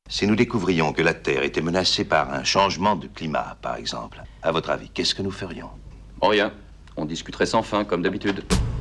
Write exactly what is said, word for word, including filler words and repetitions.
Si nous découvrions que la Terre était menacée par un changement de climat, par exemple, à votre avis, qu'est-ce que nous ferions? Oh, rien. On discuterait sans fin, comme d'habitude.